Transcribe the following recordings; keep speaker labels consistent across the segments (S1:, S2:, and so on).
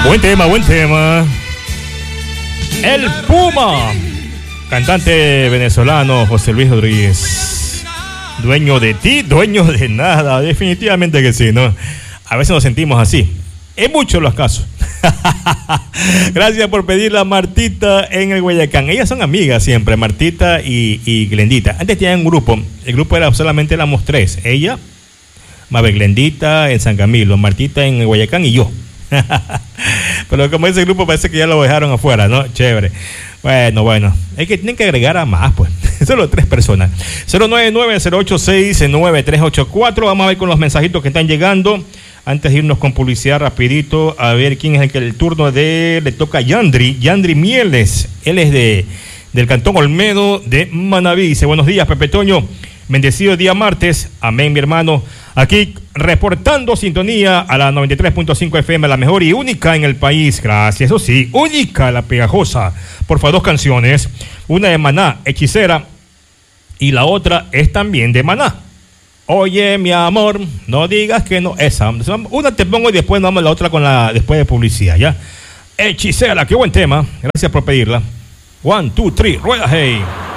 S1: Buen tema, buen tema. El Puma, cantante venezolano José Luis Rodríguez. Dueño de ti, dueño de nada. Definitivamente que sí, ¿no? A veces nos sentimos así. En muchos los casos. Gracias por pedirla, Martita en el Guayacán. Ellas son amigas siempre, Martita y Glendita. Antes tenían un grupo. El grupo era solamente éramos tres. Ella, Mabel, Glendita en San Camilo, Martita en el Guayacán y yo. Pero como ese grupo parece que ya lo dejaron afuera, ¿no? Chévere. Bueno. Es que tienen que agregar a más, pues. Solo 3 personas. 099-086-9384. Vamos a ver con los mensajitos que están llegando. Antes de irnos con publicidad rapidito, a ver quién es el que el turno le toca a Yandri Mieles. Él es del Cantón Olmedo de Manaví. Dice, buenos días, Pepe Toño. Bendecido día martes. Amén, mi hermano. Aquí reportando sintonía a la 93.5 FM, la mejor y única en el país. Gracias, eso sí, única, la pegajosa. Por favor, 2 canciones. Una de Maná, Hechicera, y la otra es también de Maná. Oye, mi amor, no digas que no. Esa, una te pongo y después vamos a la otra después de publicidad, ¿ya? Hechicera, qué buen tema. Gracias por pedirla. 1, 2, 3, rueda, hey.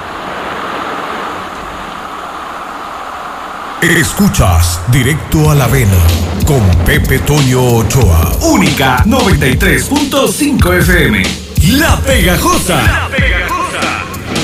S2: Escuchas Directo a la Vena con Pepe Toño Ochoa.
S3: Única 93.5 FM.
S2: La Pegajosa.